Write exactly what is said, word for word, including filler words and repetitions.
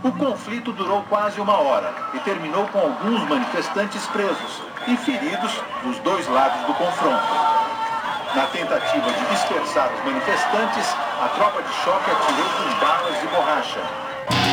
O conflito durou quase uma hora e terminou com alguns manifestantes presos e feridos dos dois lados do confronto. Na tentativa de dispersar os manifestantes, a tropa de choque atirou com balas de borracha.